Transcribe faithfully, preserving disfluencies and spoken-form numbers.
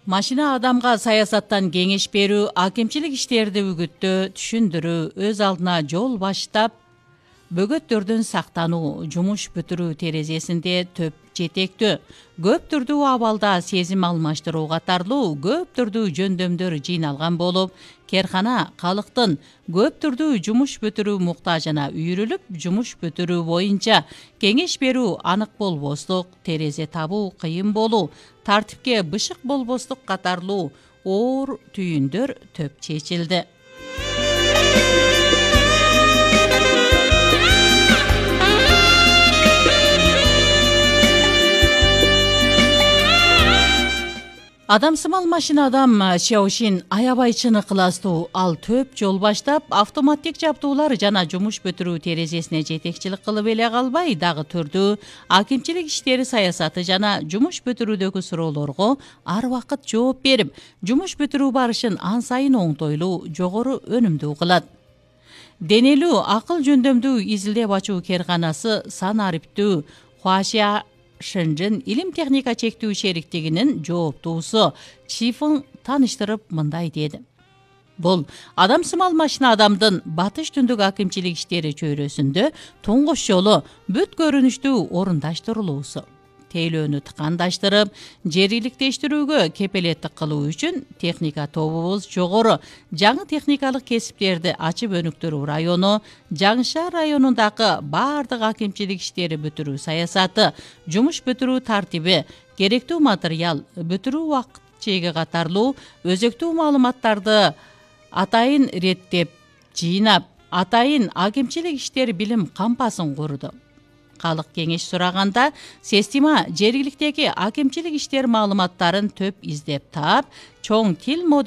Машина адамга саясаттан кеңеш берүү, акимчилик иштерди үгүттөө, түшүндүрүү, өз алдына жол баштап, бөгөттөрдөн сактануу, жумуш бүтүрүү терезесинде төп жетектүү, көп түрдүү абалда сезим алмаштыруу катарлуу көп түрдүү жөндөмдөр жыйналган болуп, керкана калктын көп түрдүү жумуш бүтүрүү муктажына үйрүлүп, жумуш бүтүрүү боюнча кеңеш берүү анык болбостук, терезе табуу кыйын болуу, тартипке бышык болбостук катарлуу оор түйүндөр төп чечилди. Адамсымал машина адам Шаошин аябай чыныктуу, ал төп жол баштап, автоматтик жабдуулар жана жумуш бүтүрүү терезесине жетекчилик кылып эле калбай, дагы түрдүү акимчилик иштери саясаты жана жумуш бүтүрүүдөгү суроолорго ар убакыт жооп берип, жумуш бүтүрүү барышын ан сайын оңтойлуу, жогору өнүмдүү кылат. Денелүү акыл жөндөмдүү изилдеп ачуу керканасы сан ариптүү Хуашия Шэньчжэн илим техника чектүү шериктигинин жооптуусу Чифың тааныштырып мындай деди. Бул адамсымал машина адамдын батыш түндүк акимчилик иштери чөйрөсүндө туңгуч жолу бүт көрүнүштүү орундаштырылуусу. Тейлөөнү тыкандаштырып, жериликтештирүүгө кепелеттик кылуу үчүн техника тобубуз жогору жаңы техникалык кесиптерди ачып өнүктүрүү району, Жаңышаар районундагы баардык акимчилик иштери бүтүрүү саясаты, жумуш бүтүрүү тартиби, керектүү материал, бүтүрүү убакыт чеги катарлуу өзөктүү маалыматтарды атайын реттеп, жыйнап, атайын акимчилик иштери билим кампасын курду. Калык кеңеш сураганда, Система жергиликтеги акимчилик иштер маалыматтарын төп издеп таап, чоң тил